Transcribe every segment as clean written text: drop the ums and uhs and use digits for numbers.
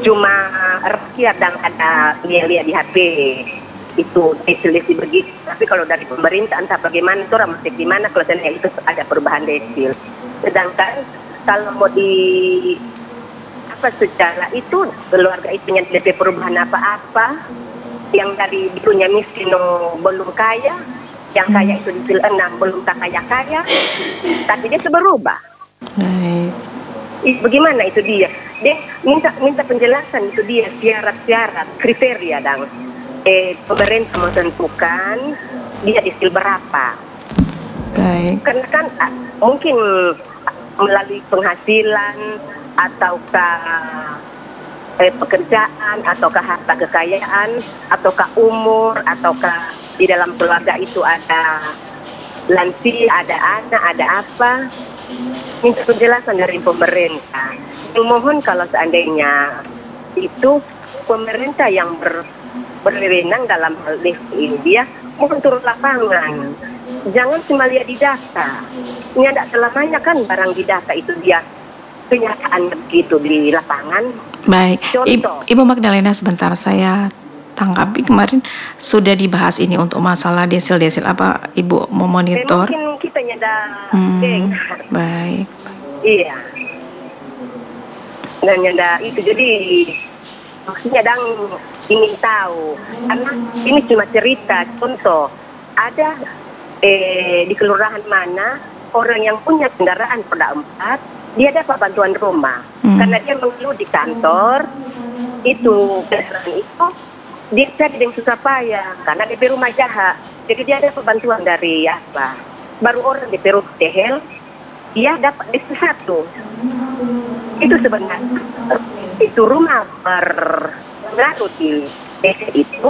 cuma rakyat dan ada lihat di HP itu desil begitu. Tapi kalau dari pemerintah entah bagaimana itu orang masih gimana kalau saya itu ada perubahan desil. Sedangkan kalau mau di apa secara itu keluarga itu yang tidak perubahan apa-apa, yang dari dulunya miskin belum kaya, yang kaya itu desil 6 belum tak kaya-kaya, tapi dia berubah. Bagaimana itu dia minta penjelasan, itu dia syarat-syarat kriteria dan pemerintah menentukan dia desil berapa. Baik. Karena kan mungkin melalui penghasilan ataukah pekerjaan ataukah harta kekayaan ataukah umur ataukah di dalam keluarga itu ada lansia, ada anak, ada apa. Minta penjelasan dari pemerintah. Mohon kalau seandainya itu pemerintah yang berwenang dalam hal ini, dia mohon turun lapangan. Jangan cuma lihat di data. Ini ada selamanya kan barang di data itu dia kenyataan begitu di lapangan. Baik, Contoh. Ibu Magdalena sebentar saya tanggapi, kemarin sudah dibahas ini untuk masalah desil-desil apa Ibu memonitor? Mungkin kita nyada baik. Iya. Dan nyada itu jadi maksudnya dang ingin tahu karena ini cuma cerita contoh ada di kelurahan mana orang yang punya kendaraan roda 4 dia dapat bantuan rumah karena dia mengeluh di kantor itu kendaraan itu dia cari dengan susah payah karena DP rumah jahat, jadi dia dapat bantuan dari apa baru orang DP rumah tehel dia dapat DP 1 itu sebenarnya itu rumah berpengaruh di desa itu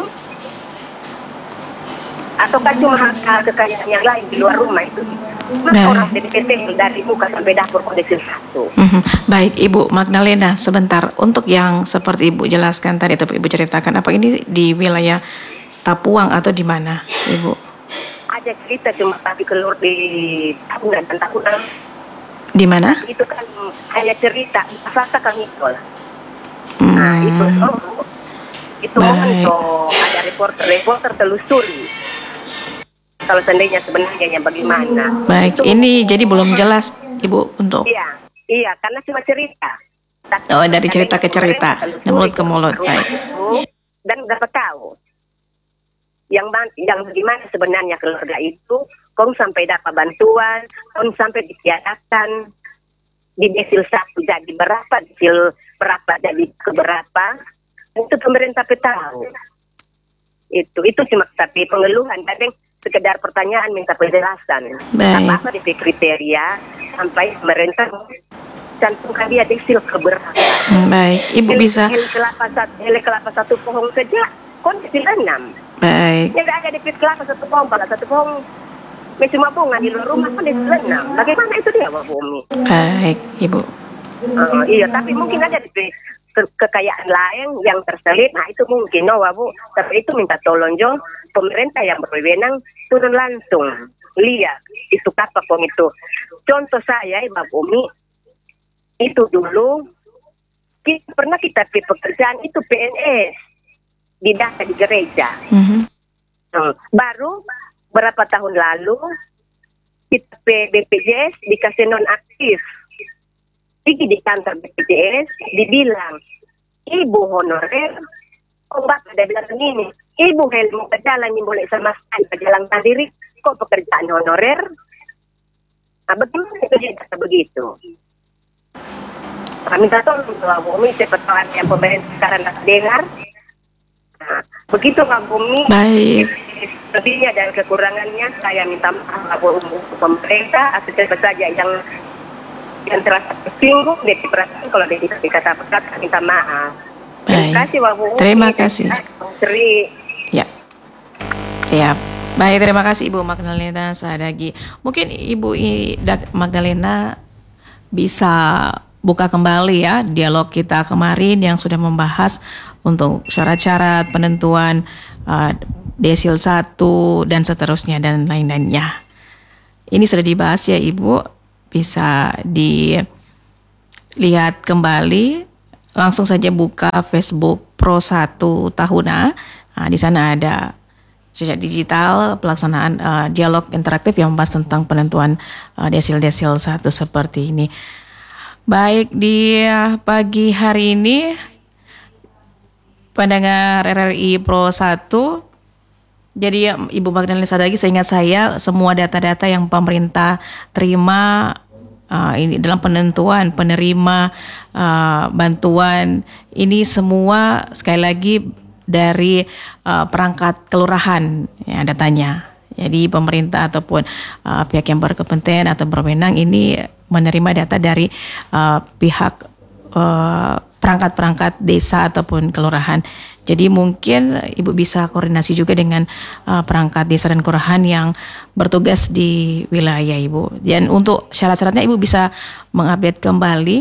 ataukah cuma harta kekayaan yang lain di luar rumah itu. Orang DPT dari muka sampai dapur kondisi 1. Baik Ibu Magdalena, sebentar untuk yang seperti Ibu jelaskan tadi atau Ibu ceritakan, apa ini di wilayah Tapuang atau di mana Ibu? Ada cerita cuma tapi keluar di tahunan dan tahunan. Di mana? Itu kan hanya cerita, fakta kan itu lah. Nah itu untuk ada reporter telusuri. Kalau seandainya sebenarnya yang bagaimana. Baik, itu, ini jadi belum jelas Ibu untuk. Iya, karena cuma cerita. Dari cerita ke cerita, mulut ke mulut. Baik. Dan dapat tahu yang bagaimana sebenarnya keluarga itu, kong sampai dapat bantuan, kong sampai ditiadakan di desil 1 jadi berapa, desil berapa jadi keberapa, itu pemerintah tahu. Itu cuma tapi pengeluhan, kadang sekedar pertanyaan minta penjelasan. Apa di kriteria sampai pemerintah cantumkan dia desil keberapa. Baik, Ibu bisa. Hele kelapa satu pohon saja, kon desil 6. Baik. Yang ada di kelapa satu pohon, pada satu pohon cuma bunga di luar rumah kon desil 6. Bagaimana itu dia, Pak Bumi? Baik, Ibu. Iya, tapi mungkin ada di kekayaan lain yang terselip, nah itu mungkin Bu. Tapi itu minta tolong jo pemerintah yang berwenang turun langsung lihat itu apa kong itu. Contoh saya Ibu Umi itu dulu pernah kita pekerjaan itu PNS di data di gereja. Baru berapa tahun lalu kita BPJS dikasih nonaktif. Pergi di kantor BPJS dibilang ibu honorer, kok bapak ada bilang ini, ibu helmu ke jalan yang boleh sama sekali berjalan sendiri, kok pekerjaan honorer? Nah, bagaimana itu dia kata begitu? Kami minta tolong Pak Bumi, cepat yang pemerintah sekarang tak dengar. Nah, begitu Pak Bumi. Baik. Lebihnya dan kekurangannya saya minta maaf untuk pemerintah atau siapa saja yang terasa tersinggung, dia perasaan kalau dia dikata-kata minta maaf. Terima kasih Wabu. Terima kasih. Ya. Siap. Baik, terima kasih Ibu Magdalena Sadagi. Mungkin Ibu Magdalena bisa buka kembali ya dialog kita kemarin yang sudah membahas untuk syarat-syarat penentuan desil 1 dan seterusnya dan lain-lainnya. Ini sudah dibahas ya Ibu. Bisa dilihat kembali langsung saja buka Facebook Pro 1 Tahuna. Nah, di sana ada jejak digital, pelaksanaan dialog interaktif yang membahas tentang penentuan desil-desil 1 seperti ini. Baik, di pagi hari ini pendengar RRI Pro 1, jadi Ibu Magdalena Sadagi, seingat saya semua data-data yang pemerintah terima ini dalam penentuan penerima bantuan ini semua sekali lagi dari perangkat kelurahan ya datanya. Jadi pemerintah ataupun pihak yang berkepentingan atau berwenang ini menerima data dari pihak perangkat-perangkat desa ataupun kelurahan. Jadi mungkin Ibu bisa koordinasi juga dengan perangkat desa dan kelurahan yang bertugas di wilayah Ibu. Dan untuk syarat-syaratnya Ibu bisa mengupdate kembali,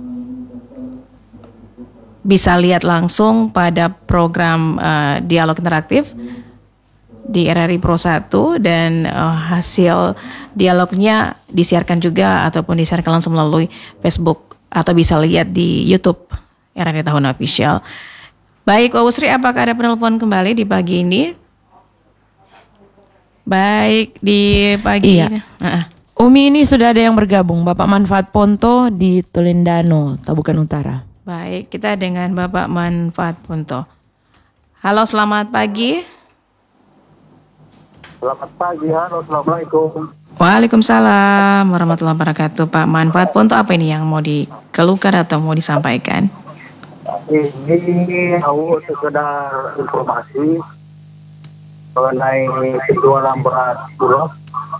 bisa lihat langsung pada program dialog interaktif di RRI Pro 1 dan hasil dialognya disiarkan juga ataupun disiarkan langsung melalui Facebook atau bisa lihat di YouTube RRI Tahuna Official. Baik, Pak Usri, apakah ada penelpon kembali di pagi ini? Baik, di pagi ini. Umi, ini sudah ada yang bergabung, Bapak Manfaat Ponto di Tolendano, Tabukan Utara. Baik, kita dengan Bapak Manfaat Ponto. Halo, selamat pagi. Selamat pagi, halo, assalamualaikum. Waalaikumsalam warahmatullahi wabarakatuh. Pak Manfaat Ponto, apa ini yang mau dikeluhkan atau mau disampaikan? Ini aku sekedar informasi mengenai penjualan beras bulog.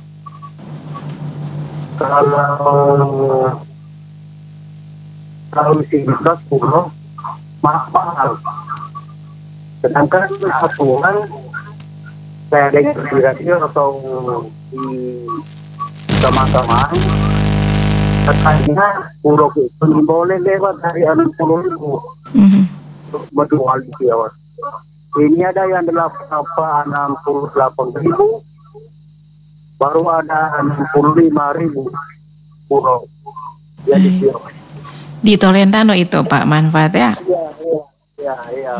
Kalau isi beras bulog mahal. Sedangkan aturan saya dengar di radio atau di teman-teman katanya bulog itu boleh lewat dari 60.000 untuk menjual di kios. Ini ada yang 68.000, baru ada 65.000 bulog jadi kios. Di Tolentano itu Pak Manfaat ya? Iya.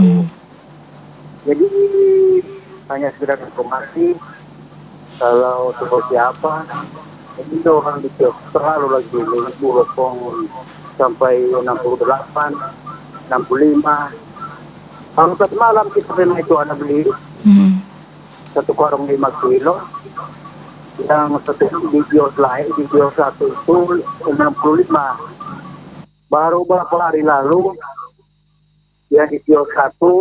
Jadi hanya sekedar informasi kalau seperti apa. Ini orang di kios terlalu lagi bulog sampai 68, 65. Kalau satu malam kita pernah itu ada beli satu karung 5 kilo, yang satu di kios lain, di kios satu itu 65. Baru beberapa hari lalu yang di kios satu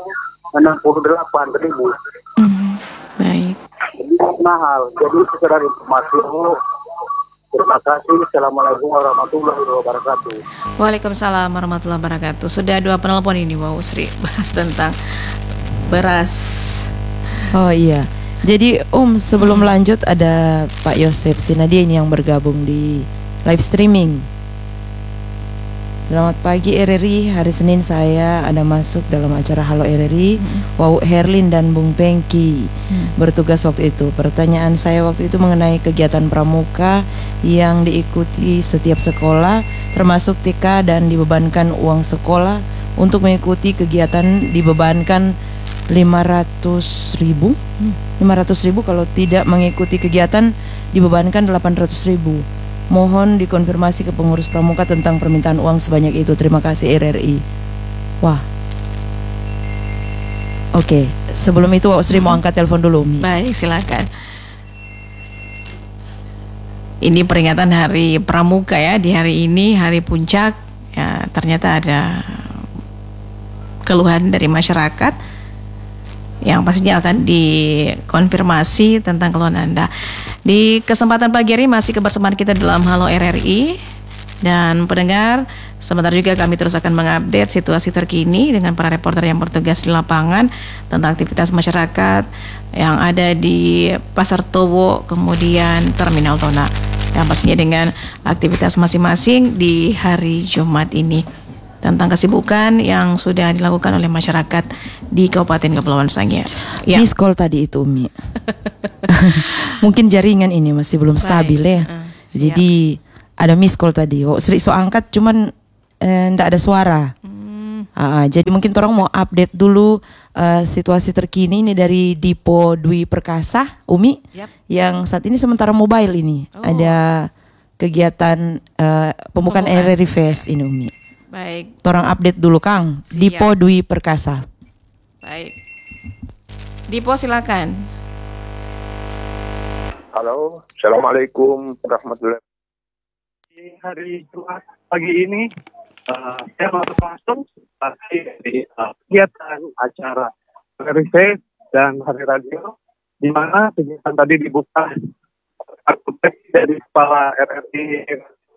68.000. Baik. Jadi mahal. Jadi sekedar informasi. Terima kasih. Assalamualaikum warahmatullahi wabarakatuh. Waalaikumsalam warahmatullahi wabarakatuh. Sudah 2 penelpon ini Pak Usri bahas tentang beras. Oh iya. Jadi sebelum lanjut ada Pak Yosef Sinadia ini yang bergabung di live streaming. Selamat pagi RRI, hari Senin saya ada masuk dalam acara Halo RRI. Wau Herlin dan Bung Pengki bertugas waktu itu. Pertanyaan saya waktu itu mengenai kegiatan pramuka yang diikuti setiap sekolah, termasuk TK, dan dibebankan uang sekolah. Untuk mengikuti kegiatan dibebankan 500.000. 500.000, kalau tidak mengikuti kegiatan dibebankan 800.000. Mohon dikonfirmasi ke pengurus pramuka tentang permintaan uang sebanyak itu. Terima kasih RRI. Wah. Oke, sebelum itu Wak Sri mau angkat telepon dulu, Umi. Baik, silakan. Ini peringatan Hari Pramuka ya. Di hari ini, hari puncak, ya, ternyata ada keluhan dari masyarakat yang pastinya akan dikonfirmasi tentang keluhan Anda. Di kesempatan pagi hari masih kebersamaan kita dalam Halo RRI. Dan pendengar, sebentar juga kami terus akan mengupdate situasi terkini dengan para reporter yang bertugas di lapangan tentang aktivitas masyarakat yang ada di Pasar Towo, kemudian Terminal Tona, yang pastinya dengan aktivitas masing-masing di hari Jumat ini, tentang kesibukan yang sudah dilakukan oleh masyarakat di Kabupaten Kepulauan Sangihe. Ya. Miss call tadi itu, Umi. Mungkin jaringan ini masih belum stabil ya. Jadi ada miss call tadi. Sri so angkat cuman ndak ada suara. Jadi mungkin orang mau update dulu situasi terkini ini dari Dipo Dwi Perkasa, Umi, yang saat ini sementara mobile ini ada kegiatan pembukaan RRI Fest ini, Umi. Baik. Orang update dulu, Kang. Siap. Dipo Dwi Perkasa. Baik. Dipo silakan. Halo, Assalamualaikum warahmatullahi wabarakatuh. Hari Jumat pagi ini saya langsung di kegiatan acara RRI dan Hari Radio, di mana kegiatan tadi dibuka dari Kepala RRI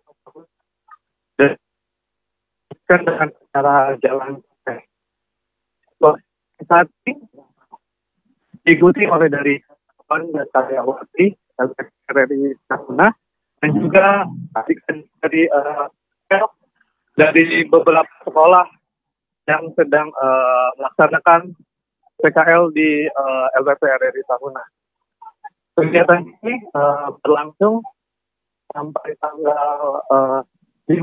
dan dengan acara jalan saat ini diikuti oleh dari kawan dan karyawati RRI Tahuna dan juga dari beberapa sekolah yang sedang melaksanakan PKL di LPP RRI Tahuna. Kegiatan ini berlangsung sampai tanggal 5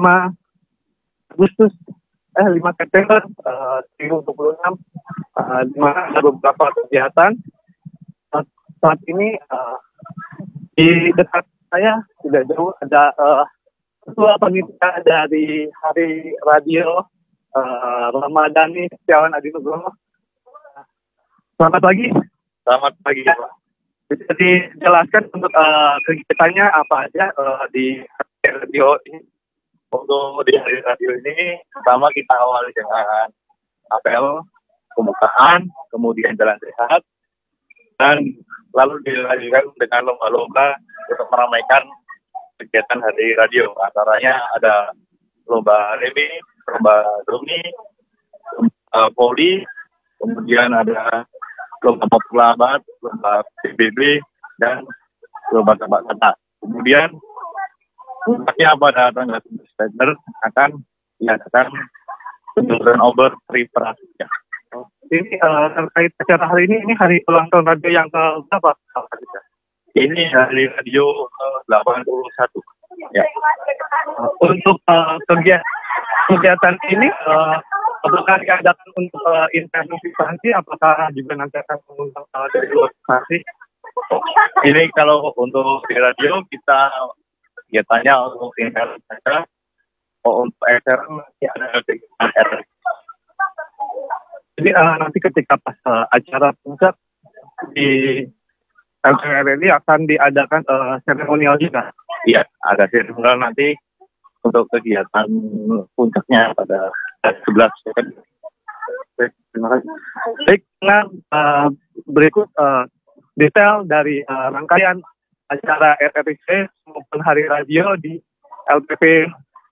September 2026, di mana ada beberapa kegiatan. Saat ini di dekat saya tidak jauh ada ketua panitia dari Hari Radio Ramadhani Setiawan Adi Nugroho. Selamat pagi. Selamat pagi, Pak. Bisa dijelaskan untuk kegiatannya apa aja di radio ini? Untuk di hari radio ini, pertama kita awali dengan apel, pembukaan, kemudian jalan sehat, dan lalu dilanjutkan dengan lomba-lomba untuk meramaikan kegiatan hari radio. Antaranya ada lomba remi, lomba doni, poli, kemudian ada lomba populabat, lomba PBB, dan lomba tebak kata. Kemudian puncaknya pada tanggal 9 September akan diadakan penjualan over Triprasia. Ini terkait acara hari ini hari ulang tahun radio yang ke-berapa? Ini hari radio ke-81. Ya. Untuk kegiatan ini apakah diadakan untuk instansi, apakah juga nanti akan mengundang dari luar instansi? Ini kalau untuk di radio kita kegiatannya untuk intern saja. Untuk extern masih ada kegiatan RRI. Jadi nanti ketika pas acara puncak di RRI akan diadakan seremonial juga. Iya, ada seremonial nanti untuk kegiatan puncaknya pada 11 September. Terima kasih. Baik, dengan berikut detail dari rangkaian acara RRI maupun Hari Radio di LPP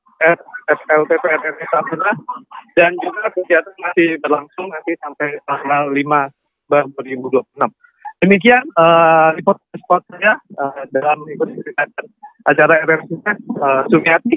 RRI Tahuna, dan juga kegiatan masih berlangsung nanti sampai tanggal 5 2026. Demikian report saya dalam mengikuti kegiatan acara RRI Sumiati.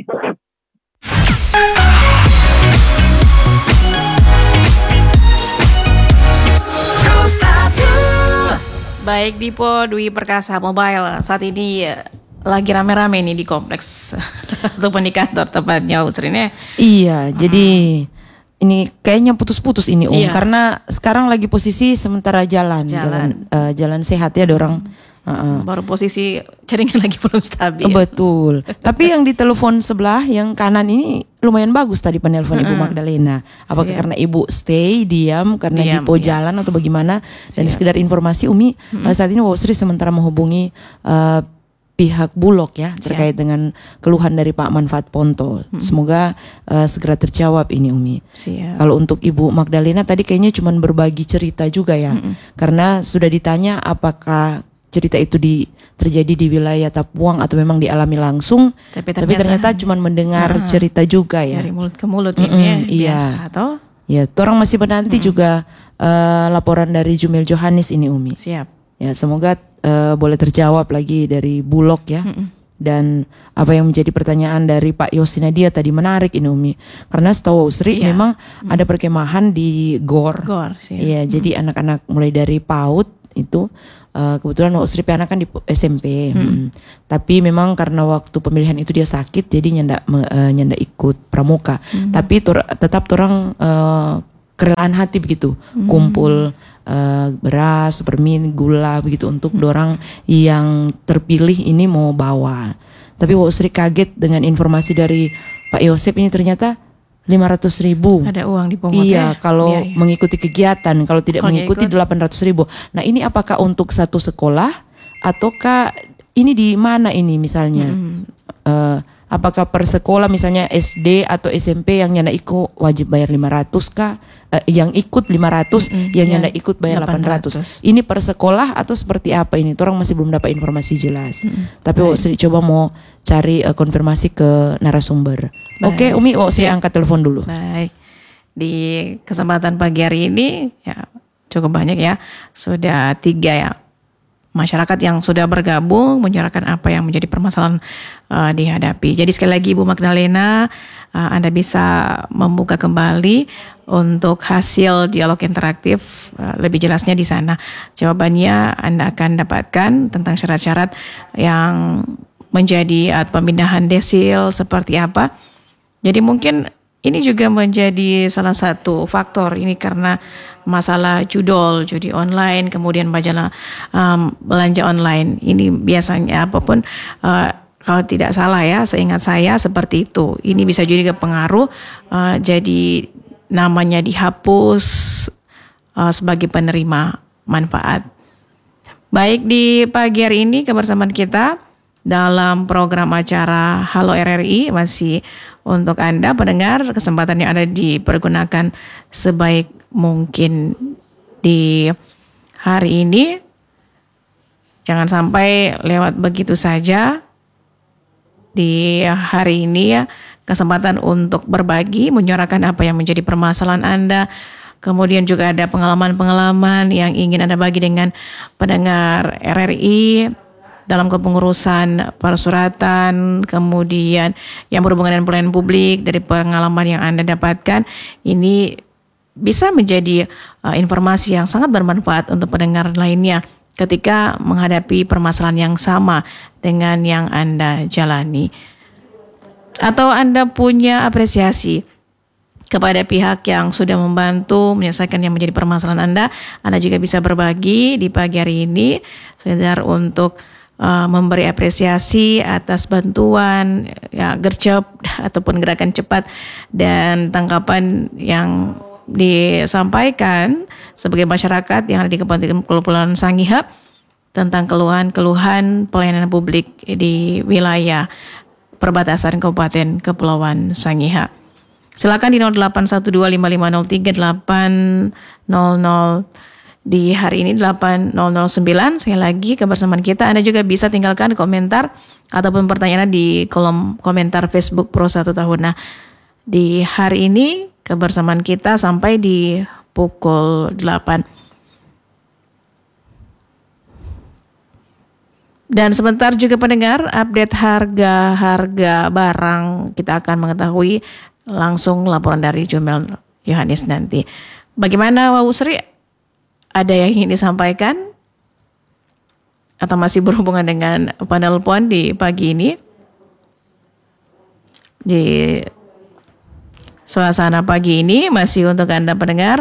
Baik, Dipo Dwi Perkasa Mobile saat ini lagi rame-rame nih di kompleks ataupun di kantor tepatnya, Usrin ya. Iya, jadi ini kayaknya putus-putus ini, Iya. karena sekarang lagi posisi sementara jalan sehat ya dorang. Baru posisi jaringan lagi belum stabil. Betul. Tapi yang di telepon sebelah yang kanan ini lumayan bagus tadi penelpon Ibu Magdalena. Apakah karena Ibu stay diam karena Diam, Dipo iya. jalan atau bagaimana? Dan sekedar informasi Umi, saat ini Wawusri sementara menghubungi pihak Bulog ya terkait dengan keluhan dari Pak Manfaat Ponto. Semoga segera terjawab ini Umi. Siap. Kalau untuk Ibu Magdalena tadi kayaknya cuma berbagi cerita juga ya. Karena sudah ditanya apakah cerita itu terjadi di wilayah Tapuang atau memang dialami langsung. Tapi ternyata cuma mendengar cerita juga ya. Dari mulut ke mulut ini ya. Iya. Biasa atau? Ya, orang masih menanti juga laporan dari Jumil Johannes ini Umi. Siap. Ya, semoga boleh terjawab lagi dari Bulog ya. Dan apa yang menjadi pertanyaan dari Pak Yosinadia tadi menarik ini Umi. Karena setahu Usri memang ada perkemahan di GOR. Gor, siap. Iya, jadi anak-anak mulai dari PAUD itu kebetulan Sri anak kan di SMP. Tapi memang karena waktu pemilihan itu dia sakit, jadi nyanda ikut pramuka. Tapi tetap orang kerelaan hati begitu, kumpul beras, supermin, gula begitu untuk dorang yang terpilih ini mau bawa. Tapi Sri kaget dengan informasi dari Pak Yosep ini ternyata 500.000. Ada uang dipungut. Iya, kalau Biaya. mengikuti kegiatan, kalau tidak mengikuti 800.000. Nah, ini apakah untuk satu sekolah ataukah ini di mana ini misalnya? Apakah per sekolah misalnya SD atau SMP yang nyanda ikut wajib bayar 500 kah? Yang ikut 500, yang nyanda ikut bayar 800. Ini per sekolah atau seperti apa ini? Orang masih belum dapat informasi jelas. Tapi Sri coba mau cari konfirmasi ke narasumber. Oke, Umi, Sri angkat telepon dulu. Baik. Di kesempatan pagi hari ini ya cukup banyak ya. Sudah 3 ya masyarakat yang sudah bergabung menyuarakan apa yang menjadi permasalahan dihadapi. Jadi sekali lagi Ibu Magdalena, Anda bisa membuka kembali untuk hasil dialog interaktif, lebih jelasnya di sana. Jawabannya Anda akan dapatkan tentang syarat-syarat yang menjadi pemindahan desil seperti apa. Jadi mungkin ini juga menjadi salah satu faktor ini karena masalah judi online, kemudian belanja online. Ini biasanya apapun kalau tidak salah ya, seingat saya seperti itu. Ini bisa juga pengaruh jadi namanya dihapus sebagai penerima manfaat. Baik, di pagi hari ini kebersamaan kita dalam program acara Halo RRI masih untuk Anda pendengar, kesempatan yang ada dipergunakan sebaik mungkin di hari ini. Jangan sampai lewat begitu saja di hari ini ya. Kesempatan untuk berbagi, menyuarakan apa yang menjadi permasalahan Anda. Kemudian juga ada pengalaman-pengalaman yang ingin Anda bagi dengan pendengar RRI dalam kepengurusan persuratan, kemudian yang berhubungan dengan pelayanan publik. Dari pengalaman yang Anda dapatkan, ini bisa menjadi informasi yang sangat bermanfaat untuk pendengar lainnya ketika menghadapi permasalahan yang sama dengan yang Anda jalani. Atau Anda punya apresiasi kepada pihak yang sudah membantu menyelesaikan yang menjadi permasalahan Anda juga bisa berbagi di pagi hari ini sekedar untuk memberi apresiasi atas bantuan ya, gercep ataupun gerakan cepat dan tangkapan yang disampaikan sebagai masyarakat yang ada di Kepulauan Sangihe tentang keluhan-keluhan pelayanan publik di wilayah perbatasan Kabupaten Kepulauan Sangihe. Silakan di 08125503 800 di hari ini 8009. Sekali lagi kebersamaan kita. Anda juga bisa tinggalkan komentar ataupun pertanyaan di kolom komentar Facebook Pro 1 Tahun. Nah, di hari ini kebersamaan kita sampai di pukul 8. Dan sebentar juga pendengar update harga barang, kita akan mengetahui langsung laporan dari Jumel Yohanes nanti. Bagaimana Wau Sri? Ada yang ingin disampaikan? Atau masih berhubungan dengan penelpon di pagi ini? Di suasana pagi ini masih untuk Anda pendengar.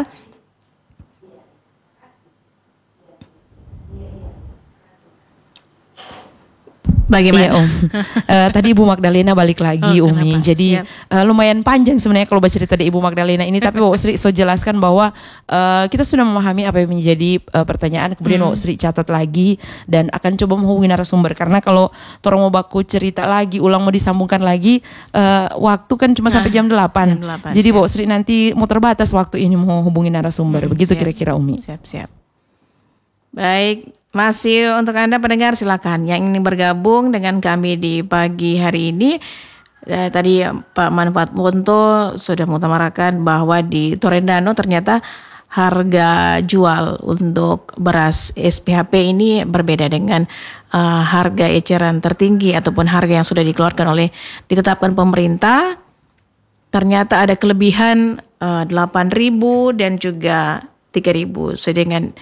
Bagaimana? Iya, Om. Tadi Ibu Magdalena balik lagi, Umi. Kenapa? Jadi lumayan panjang sebenarnya kalau bercerita dari Ibu Magdalena ini. Tapi Wak Sri so jelaskan bahwa kita sudah memahami apa yang menjadi pertanyaan. Kemudian Wak Sri catat lagi dan akan coba menghubungi narasumber. Karena kalau orang mau baku cerita lagi, ulang mau disambungkan lagi, waktu kan cuma sampai jam 8. Jadi Wak Sri nanti mau terbatas waktu ini mau hubungi narasumber. Begitu kira-kira, Umi. Siap. Baik. Masih untuk Anda pendengar, silakan yang ingin bergabung dengan kami di pagi hari ini. Tadi Pak Manfaat Monto sudah mengutamakan bahwa di Torendano ternyata harga jual untuk beras SPHP ini berbeda dengan harga eceran tertinggi ataupun harga yang sudah dikeluarkan ditetapkan pemerintah. Ternyata ada kelebihan 8.000 dan juga 3.000 sesuai dengan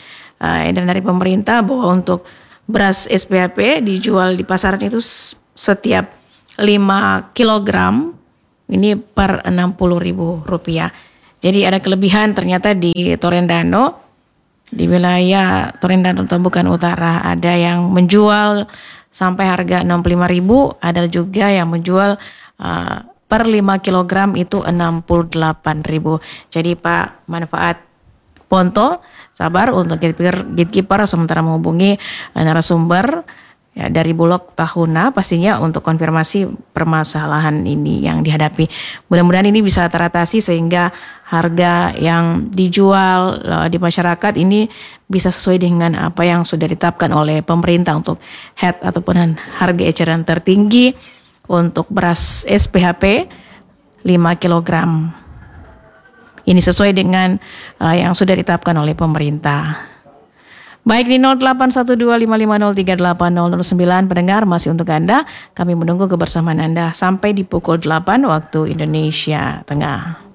edaran dari pemerintah bahwa untuk beras SPHP dijual di pasaran itu setiap 5 kilogram ini per Rp60.000. Jadi ada kelebihan ternyata di Torendano, di wilayah Torendano Tumbukan Utara ada yang menjual sampai harga Rp65.000, ada juga yang menjual per 5 kilogram itu Rp68.000. Jadi Pak Manfaat Ponto sabar untuk gatekeeper sementara menghubungi narasumber ya, dari Bulog Tahuna pastinya untuk konfirmasi permasalahan ini yang dihadapi. Mudah-mudahan ini bisa teratasi sehingga harga yang dijual di masyarakat ini bisa sesuai dengan apa yang sudah ditetapkan oleh pemerintah untuk head ataupun harga eceran tertinggi untuk beras SPHP 5 kilogram. Ini sesuai dengan yang sudah ditetapkan oleh pemerintah. Baik di 081255038009 pendengar masih untuk Anda. Kami menunggu kebersamaan Anda sampai di pukul 8 waktu Indonesia Tengah.